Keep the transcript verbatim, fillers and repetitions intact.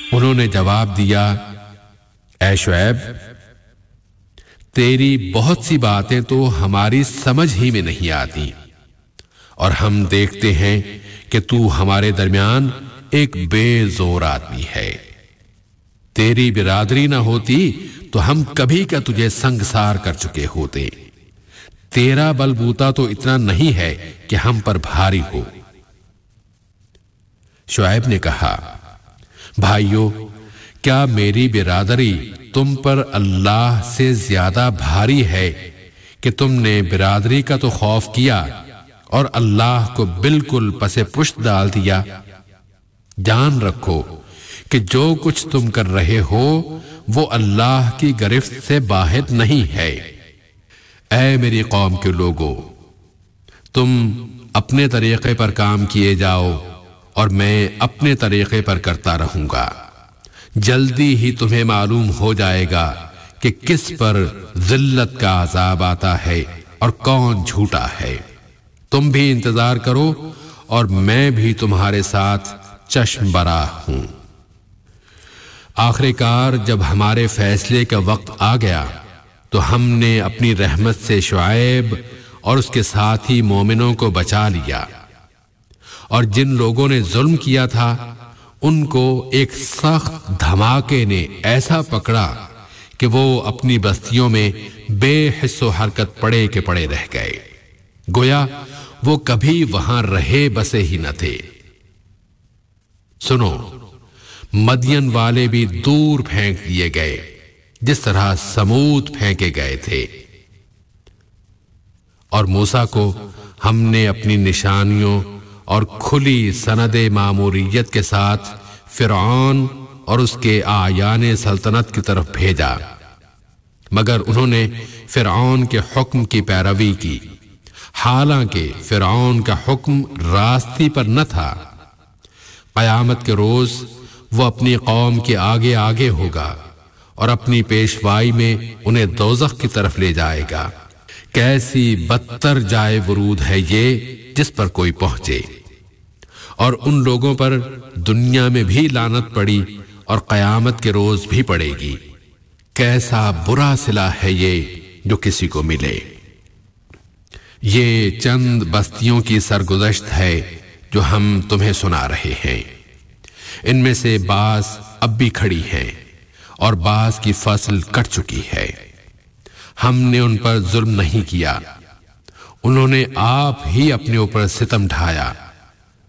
انہوں نے جواب دیا، اے شعیب، تیری بہت سی باتیں تو ہماری سمجھ ہی میں نہیں آتی، اور ہم دیکھتے ہیں کہ تو ہمارے درمیان ایک بے زور آدمی ہے۔ تیری برادری نہ ہوتی تو ہم کبھی کا تجھے سنگسار کر چکے ہوتے۔ تیرا بلبوتا تو اتنا نہیں ہے کہ ہم پر بھاری ہو۔ شعیب نے کہا، بھائیو، کیا میری برادری تم پر اللہ سے زیادہ بھاری ہے کہ تم نے برادری کا تو خوف کیا اور اللہ کو بالکل پس پشت ڈال دیا؟ جان رکھو کہ جو کچھ تم کر رہے ہو وہ اللہ کی گرفت سے باہر نہیں ہے۔ اے میری قوم کے لوگو، تم اپنے طریقے پر کام کیے جاؤ اور میں اپنے طریقے پر کرتا رہوں گا۔ جلدی ہی تمہیں معلوم ہو جائے گا کہ کس پر ذلت کا عذاب آتا ہے اور کون جھوٹا ہے۔ تم بھی انتظار کرو اور میں بھی تمہارے ساتھ چشم برا ہوں۔ آخر کار جب ہمارے فیصلے کا وقت آ گیا تو ہم نے اپنی رحمت سے شعیب اور اس کے ساتھی مومنوں کو بچا لیا، اور جن لوگوں نے ظلم کیا تھا ان کو ایک سخت دھماکے نے ایسا پکڑا کہ وہ اپنی بستیوں میں بے حس و حرکت پڑے کے پڑے رہ گئے، گویا وہ کبھی وہاں رہے بسے ہی نہ تھے۔ سنو، مدین والے بھی دور پھینک دیے گئے جس طرح سمود پھینکے گئے تھے، اور موسیٰ کو ہم نے اپنی نشانیوں اور کھلی سند ماموریت کے ساتھ فرعون اور اس کے اعیان سلطنت کی طرف بھیجا، مگر انہوں نے فرعون کے حکم کی پیروی کی، حالانکہ فرعون کا حکم راستی پر نہ تھا۔ قیامت کے روز وہ اپنی قوم کے آگے آگے ہوگا اور اپنی پیشوائی میں انہیں دوزخ کی طرف لے جائے گا۔ کیسی بدتر جائے ورود ہے یہ جس پر کوئی پہنچے۔ اور ان لوگوں پر دنیا میں بھی لعنت پڑی اور قیامت کے روز بھی پڑے گی۔ کیسا برا صلہ ہے یہ جو کسی کو ملے۔ یہ چند بستیوں کی سرگزشت ہے جو ہم تمہیں سنا رہے ہیں۔ ان میں سے بعض اب بھی کھڑی ہیں اور بعض کی فصل کٹ چکی ہے۔ ہم نے ان پر ظلم نہیں کیا، انہوں نے آپ ہی اپنے اوپر ستم ڈھایا۔